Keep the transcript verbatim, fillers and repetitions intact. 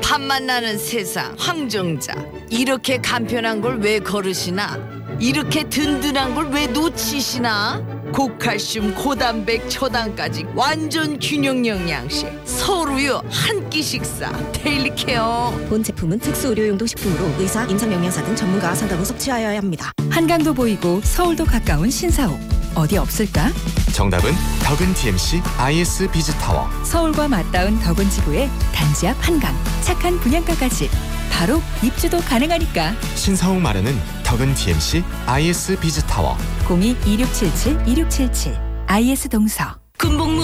한만 나는 세상 황정자. 이렇게 간편한 걸 왜 거르시나? 이렇게 든든한 걸 왜 놓치시나? 고칼슘, 고단백, 초당까지 완전 균형 영양식. 서울우유 한 끼 식사. 데일리 케어. 본 제품은 특수 의료용도 식품으로 의사, 임상영양사 등 전문가 상담 후 섭취하여야 합니다. 한강도 보이고 서울도 가까운 신사옥. 어디 없을까? 정답은 덕은 디엠씨 아이에스 비즈타워. 서울과 맞닿은 덕은 지구의 단지 앞 한강. 착한 분양가까지. 바로 입주도 가능하니까. 신사옥 마련은 덕은 디엠씨 아이에스 비즈타워. 공이 이육칠칠 이육칠칠 아이에스 동서. 금복무